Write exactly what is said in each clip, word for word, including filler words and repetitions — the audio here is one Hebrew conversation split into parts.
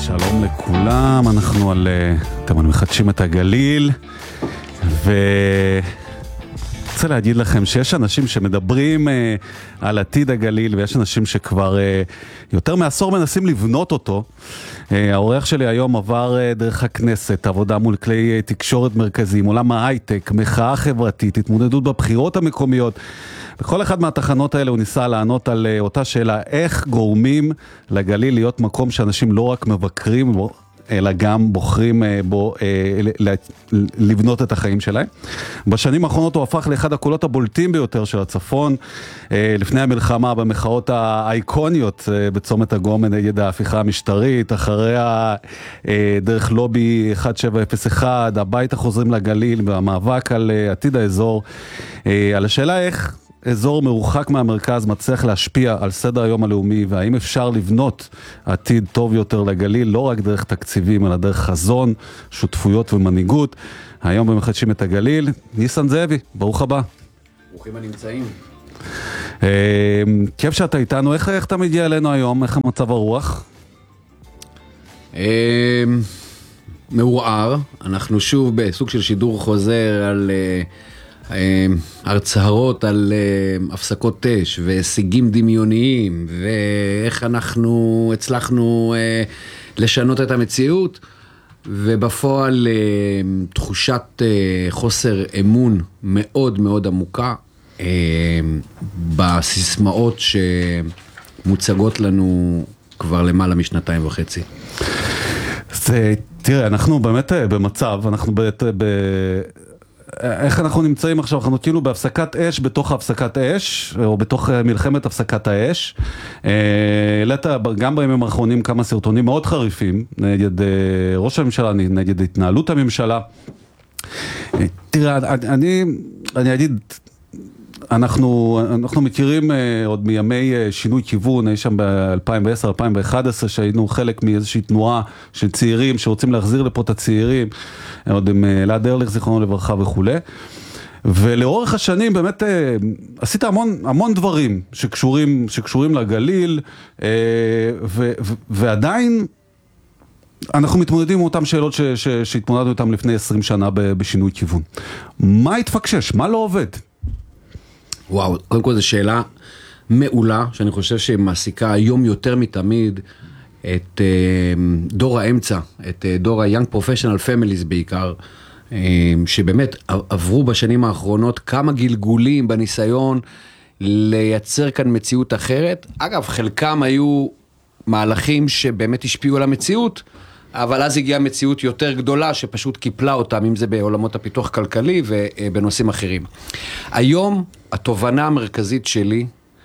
שלום לכולם, אנחנו על, אתם מחדשים את הגליל, ו... רוצה להגיד לכם שיש אנשים שמדברים אה, על עתיד הגליל, ויש אנשים שכבר אה, יותר מעשור מנסים לבנות אותו. אה, האורח שלי היום עבר אה, דרך הכנסת, עבודה מול כלי אה, תקשורת מרכזיים, עולם ההייטק, מחאה חברתית, התמודדות בבחירות המקומיות. בכל אחד מהתחנות האלה הוא ניסה לענות על אה, אותה שאלה, איך גורמים לגליל להיות מקום שאנשים לא רק מבקרים בו, אלא גם בוחרים בו לבנות את החיים שלהם. בשנים האחרונות הוא הפך לאחד הקולות הבולטים ביותר של הצפון, לפני המלחמה במחאות האייקוניות בצומת הגורן נגד ההפיכה המשטרית, אחריה דרך לובי אחת שבע אפס אחת, הבית החוזרים לגליל והמאבק על עתיד האזור, על השאלה איך אזור מרוחק מהמרכז מצליח להשפיע על סדר היום הלאומי, והאם אפשר לבנות עתיד טוב יותר לגליל, לא רק דרך תקציבים, אלא דרך חזון, שותפויות ומנהיגות. היום במחדשים את הגליל, ניסן זאבי, ברוך הבא. ברוכים הנמצאים. כיף שאתה איתנו, איך, איך אתה מגיע אלינו היום, איך המצב הרוח? מעורער, אנחנו שוב בסוג של שידור חוזר על... הרצהרות על הפסקות אש והישגים דמיוניים ואיך אנחנו הצלחנו לשנות את המציאות, ובפועל תחושת חוסר אמון מאוד מאוד עמוקה בסיסמאות שמוצגות לנו כבר למעלה משנתיים וחצי. זה, תראה, אנחנו באמת במצב, אנחנו ב... ב... איך אנחנו נמצאים עכשיו? אנחנו כאילו בהפסקת אש, בתוך הפסקת אש, או בתוך מלחמת הפסקת האש. העלית גם בימים האחרונים כמה סרטונים מאוד חריפים, נגד ראש הממשלה, נגד התנהלות הממשלה. תראה, אני, אני אגיד, אנחנו, אנחנו מכירים עוד מימי שינוי כיוון, יש שם ב-אלפיים ועשר אלפיים ואחת עשרה, שהיינו חלק מאיזושהי תנועה של צעירים שרוצים להחזיר לפה את הצעירים, עוד עם אלעד ארליך, זיכרונו לברכה וכו'. ולאורך השנים באמת עשית המון, המון דברים שקשורים, שקשורים לגליל, ו, ו, ועדיין אנחנו מתמודדים עם אותם שאלות ש, ש, שהתמודדנו אותם לפני עשרים שנה בשינוי כיוון. מה התפקשש? מה לא עובד? וואו, קודם כל זו שאלה מעולה, שאני חושב שמעסיקה היום יותר מתמיד את דור האמצע, את דור ה-Young Professional Families בעיקר, שבאמת עברו בשנים האחרונות כמה גלגולים בניסיון לייצר כאן מציאות אחרת. אגב, חלקם היו מהלכים שבאמת השפיעו על המציאות, אבל אז הגיעה מציאות יותר גדולה שפשוט קיפלה אותם, אם זה בעולמות הפיתוח כלכלי ובנושאים אחרים. היום התובנה המרכזית שלי,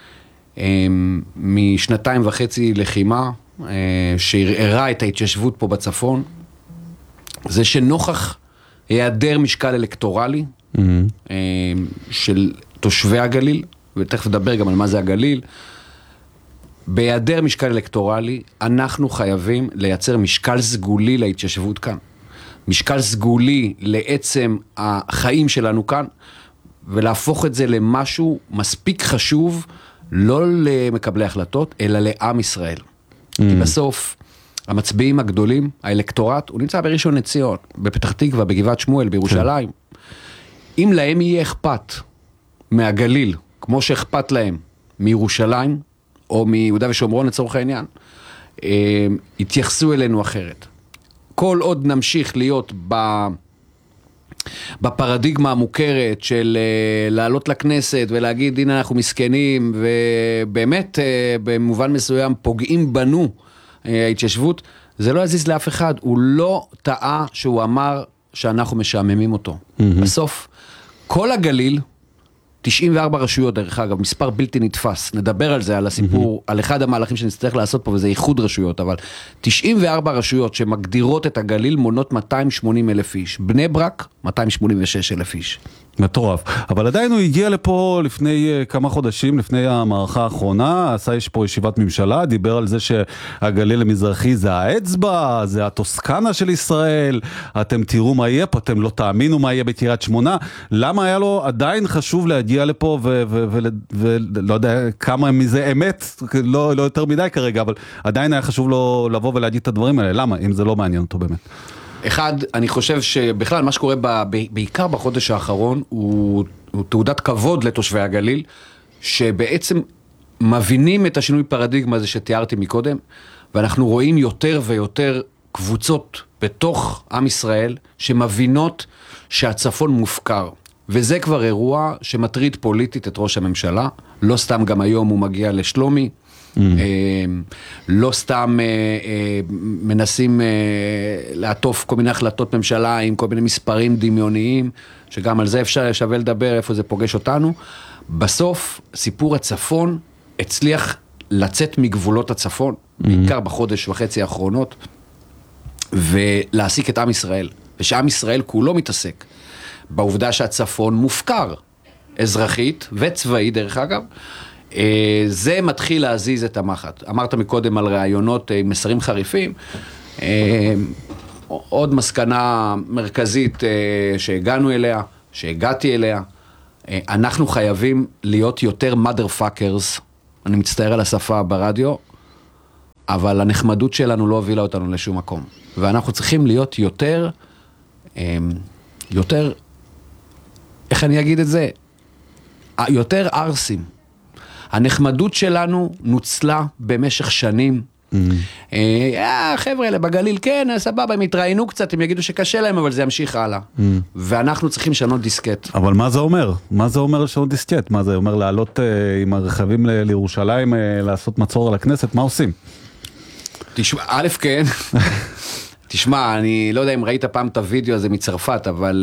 משנתיים וחצי לחימה, שהראה את ההתיישבות פה בצפון, זה שנוכח היעדר משקל אלקטורלי mm-hmm. של תושבי הגליל, ותכף נדבר גם על מה זה הגליל, בהיעדר משקל אלקטורלי, אנחנו חייבים לייצר משקל סגולי להתיישבות כאן. משקל סגולי לעצם החיים שלנו כאן, ולהפוך את זה למשהו מספיק חשוב, לא למקבלי החלטות, אלא לעם ישראל. Mm. כי בסוף, המצביעים הגדולים, האלקטורט, הוא נמצא בראשון לציון, בפתח תקווה, בגבעת שמואל, בירושלים. כן. אם להם יהיה אכפת מהגליל, כמו שאכפת להם מירושלים, או מיהודה ושומרון לצורך העניין, התייחסו אלינו אחרת. כל עוד נמשיך להיות ב... בפרדיגמה המוכרת של לעלות לכנסת ולהגיד, הנה אנחנו מסכנים, ובאמת במובן מסוים פוגעים בנו ההתיישבות, זה לא יזיז לאף אחד. הוא לא טעה שהוא אמר שאנחנו משעממים אותו. Mm-hmm. בסוף, כל הגליל, תשעים וארבע רשויות, דרך אגב, מספר בלתי נתפס, נדבר על זה, על הסיפור, mm-hmm. על אחד המהלכים שנצטרך לעשות פה, וזה איחוד רשויות, אבל תשעים וארבע רשויות שמגדירות את הגליל מונות מאתיים ושמונים אלף איש, בני ברק מאתיים שמונים ושש אלף איש. מטורף. אבל עדיין הוא הגיע לפה לפני כמה חודשים, לפני המערכה האחרונה, עשה יש פה ישיבת ממשלה, דיבר על זה שהגליל המזרחי זה האצבע, זה הטוסקנה של ישראל, אתם תראו מה יהיה פה, אתם לא תאמינו מה יהיה בקריית שמונה. למה היה לו עדיין חשוב להגיע לפה, ולא יודע כמה מזה אמת, לא, לא יותר מדי כרגע, אבל עדיין היה חשוב לו לבוא ולהגיד את הדברים האלה. למה? אם זה לא מעניין אותו באמת. אחד, אני חושב שבכלל מה שקורה ב, בעיקר בחודש האחרון הוא, הוא תעודת כבוד לתושבי הגליל, שבעצם מבינים את השינוי פרדיגמה הזה שתיארתי מקודם, ואנחנו רואים יותר ויותר קבוצות בתוך עם ישראל שמבינות שהצפון מופקר. וזה כבר אירוע שמטריד פוליטית את ראש הממשלה, לא סתם גם היום הוא מגיע לשלומי, Mm. לא סתם מנסים לעטוף כל מיני החלטות ממשלה עם כל מיני מספרים דמיוניים, שגם על זה אפשר שווה לדבר, איפה זה פוגש אותנו. בסוף, סיפור הצפון הצליח לצאת מגבולות הצפון, mm. בעיקר בחודש וחצי האחרונות, ולהעסיק את עם ישראל. ושעם ישראל כולו מתעסק בעובדה שהצפון מופקר, אזרחית וצבאי דרך אגב, זה מתחיל להזיז את המחט. אמרת מקודם על רעיונות עם מסרים חריפים, עוד מסקנה מרכזית שהגענו אליה, שהגעתי אליה, אנחנו חייבים להיות יותר mother fuckers, אני מצטער על השפה ברדיו, אבל הנחמדות שלנו לא הובילה אותנו לשום מקום. ואנחנו צריכים להיות יותר, יותר, איך אני אגיד את זה? יותר ארסים. הנחמדות שלנו נוצלה במשך שנים. חבר'ה האלה בגליל, כן, סבבה, הם יתראיינו קצת, הם יגידו שקשה להם, אבל זה ימשיך הלאה. ואנחנו צריכים לשנות דיסקט. אבל מה זה אומר? מה זה אומר לשנות דיסקט? מה זה אומר לעלות עם הרכבים לירושלים, לעשות מצור על הכנסת? מה עושים? תשמע, א' כן. תשמע, אני לא יודע אם ראית פעם את הוידאו הזה מצרפת, אבל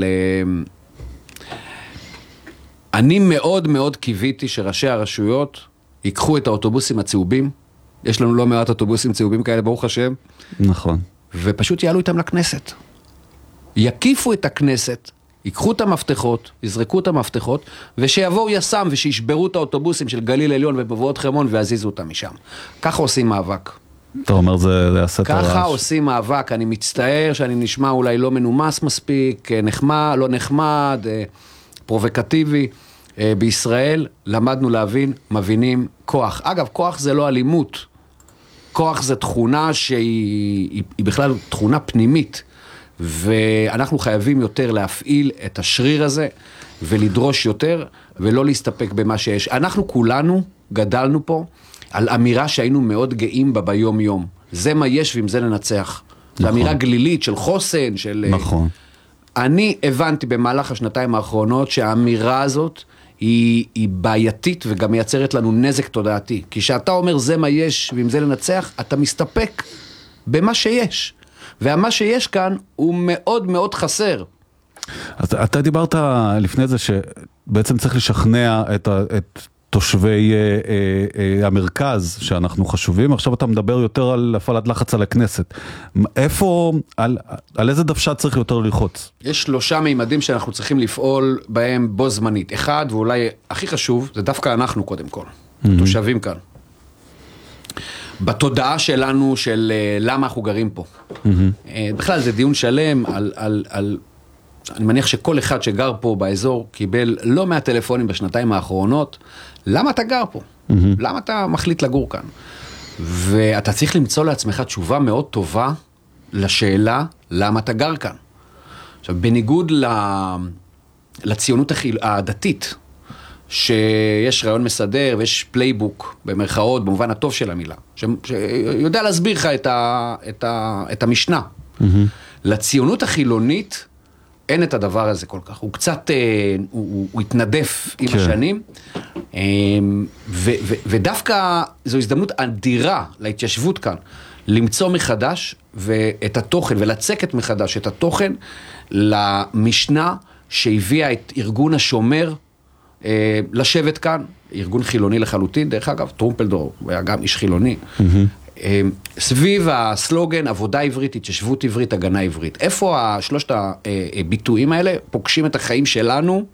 אני מאוד מאוד קיוויתי שראשי הרשויות ייקחו את האוטובוסים הצהובים, יש לנו לא מעט אוטובוסים צהובים כאלה, ברוך השם. נכון. ופשוט יעלו איתם לכנסת. יקיפו את הכנסת, ייקחו את המפתחות, יזרקו את המפתחות, ושיבואו יסם ושישברו את האוטובוסים של גליל עליון ובבואות חרמון ויזיזו אותם משם. ככה עושים מאבק. אתה אומר זה יעשה את הרעש. ככה עושים מאבק, אני מצטער שאני נשמע אולי לא מנומס מספיק, נחמד, לא נחמד, פרובוקטיבי. בישראל למדנו להבין, מבינים כוח. אגב, כוח זה לא אלימות. כוח זה תכונה שהיא היא, היא בכלל תכונה פנימית. ואנחנו חייבים יותר להפעיל את השריר הזה, ולדרוש יותר, ולא להסתפק במה שיש. אנחנו כולנו גדלנו פה על אמירה שהיינו מאוד גאים בה ביום יום. זה מה יש ועם זה לנצח. נכון. זו אמירה גלילית של חוסן, של... נכון. אני הבנתי במהלך השנתיים האחרונות שהאמירה הזאת היא, היא בעייתית וגם מייצרת לנו נזק תודעתי. כי שאתה אומר זה מה יש ועם זה לנצח, אתה מסתפק במה שיש. והמה שיש כאן הוא מאוד מאוד חסר. אז אתה דיברת לפני זה שבעצם צריך לשכנע את, את תושבי אה, אה, אה, המרכז שאנחנו חשובים. עכשיו אתה מדבר יותר על הפעלת לחץ על הכנסת. איפה, על, על איזה דוושה צריך יותר ללחוץ? יש שלושה מימדים שאנחנו צריכים לפעול בהם בו זמנית. אחד, ואולי הכי חשוב, זה דווקא אנחנו קודם כל. Mm-hmm. תושבים כאן. בתודעה שלנו של למה אנחנו גרים פה. Mm-hmm. בכלל זה דיון שלם על, על, על, אני מניח שכל אחד שגר פה באזור קיבל לא מהטלפונים בשנתיים האחרונות, למה אתה גר פה? Mm-hmm. למה אתה מחליט לגור כאן? ואתה צריך למצוא לעצמך תשובה מאוד טובה לשאלה למה אתה גר כאן. עכשיו, בניגוד לציונות הדתית, שיש רעיון מסדר ויש פלייבוק במרכאות, במובן הטוב של המילה, שיודע להסביר לך את, ה, את, ה, את המשנה. Mm-hmm. לציונות החילונית אין את הדבר הזה כל כך. הוא קצת, הוא, הוא, הוא התנדף עם כן. השנים, ו, ו, ודווקא זו הזדמנות אדירה להתיישבות כאן, למצוא מחדש ואת התוכן, ולצקת מחדש את התוכן למשנה שהביאה את ארגון השומר, לשבת כאן, ארגון חילוני לחלוטין, דרך אגב, טרומפלדור, הוא היה גם איש חילוני, mm-hmm. סביב הסלוגן, עבודה עברית, התיישבות עברית, הגנה עברית. איפה השלושת הביטויים האלה פוגשים את החיים שלנו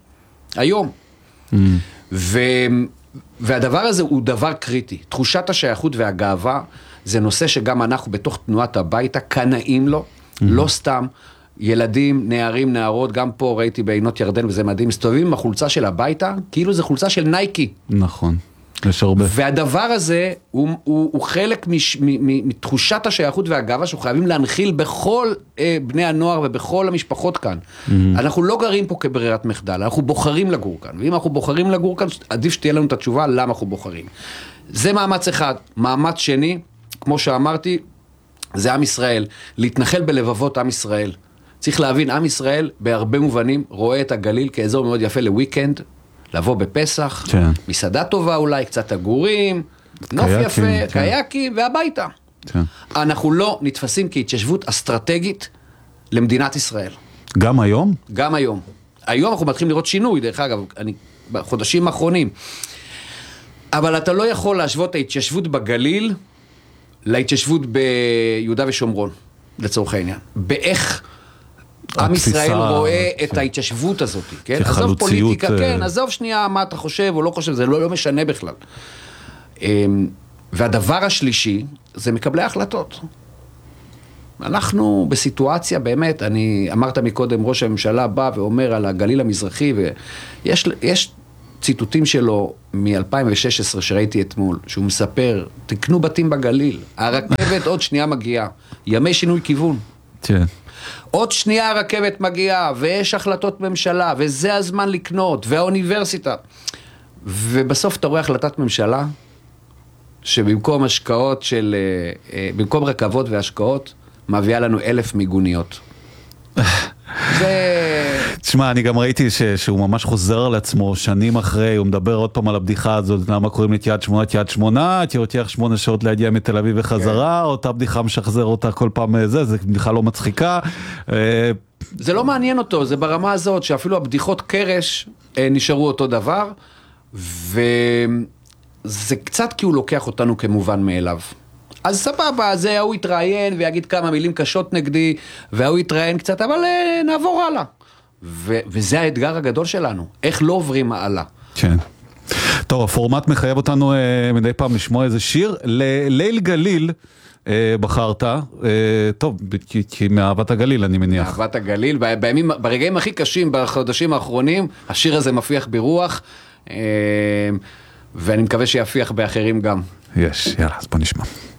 היום. ו... והדבר הזה הוא דבר קריטי. תחושת השייכות והגאווה זה נושא שגם אנחנו בתוך תנועת הביתה קנאים לו, לא סתם. ילדים, נערים, נערות, גם פה ראיתי בעינות ירדן וזה מדהים, מסתובבים עם החולצה של הביתה, כאילו זה חולצה של נייקי. נכון, יש הרבה. והדבר הזה הוא, הוא, הוא חלק מש, מ, מ, מתחושת השייכות והגאווה שאנחנו חייבים להנחיל בכל אה, בני הנוער ובכל המשפחות כאן. Mm-hmm. אנחנו לא גרים פה כברירת מחדל, אנחנו בוחרים לגור כאן, ואם אנחנו בוחרים לגור כאן, עדיף שתהיה לנו את התשובה למה אנחנו בוחרים. זה מאמץ אחד. מאמץ שני, כמו שאמרתי, זה עם ישראל, להתנחל בלבבות עם ישראל. צריך להבין, עם ישראל בהרבה מובנים רואה את הגליל כאזור מאוד יפה לוויקנד, לבוא בפסח, כן. מסעדה טובה אולי, קצת הגורים, נוף קייקים, יפה, כן. קייקים והביתה. כן. אנחנו לא נתפסים כהתיישבות אסטרטגית למדינת ישראל. גם היום? גם היום. היום אנחנו מתחילים לראות שינוי, דרך אגב, אני, בחודשים האחרונים. אבל אתה לא יכול להשוות ההתיישבות בגליל להתיישבות ביהודה ושומרון, לצורך העניין. באיך עם ישראל רואה את ההתיישבות הזאת, כן? עזוב פוליטיקה, כן, עזוב שנייה מה אתה חושב או לא חושב, זה לא משנה בכלל. והדבר השלישי, זה מקבלי ההחלטות. אנחנו בסיטואציה, באמת, אני אמרת מקודם, ראש הממשלה בא ואומר על הגליל המזרחי, ויש יש ציטוטים שלו מ-אלפיים ושש עשרה שראיתי אתמול, שהוא מספר, תקנו בתים בגליל, הרכבת עוד שנייה מגיעה, ימי שינוי כיוון. כן. עוד שנייה הרכבת מגיעה, ויש החלטות ממשלה, וזה הזמן לקנות, והאוניברסיטה. ובסוף אתה רואה החלטת ממשלה, שבמקום השקעות של, במקום רכבות והשקעות, מביאה לנו אלף מיגוניות. זה... תשמע, אני גם ראיתי ש, שהוא ממש חוזר על עצמו שנים אחרי, הוא מדבר עוד פעם על הבדיחה הזאת, למה קוראים לי יד שמונה, יד שמונה, כי לוקח שמונה שעות להגיע מתל אביב וחזרה, אותה בדיחה משחזר אותה כל פעם זה, זה בדיחה לא מצחיקה. זה לא מעניין אותו, זה ברמה הזאת, שאפילו הבדיחות קרש נשארו אותו דבר, וזה קצת כי הוא לוקח אותנו כמובן מאליו. אז סבבה, זה הוא יתראיין ויגיד כמה מילים קשות נגדי, והוא יתראיין קצת, אבל נעבור הלאה. ו- וזה האתגר הגדול שלנו, איך לא עוברים הלאה. כן. טוב, הפורמט מחייב אותנו אה, מדי פעם לשמוע איזה שיר. לליל גליל אה, בחרת, אה, טוב, כי, כי מאהבת הגליל אני מניח. מאהבת הגליל, בימים, ברגעים הכי קשים בחודשים האחרונים, השיר הזה מפיח ברוח, אה, ואני מקווה שיפיח באחרים גם. יש, יאללה, אז בוא נשמע.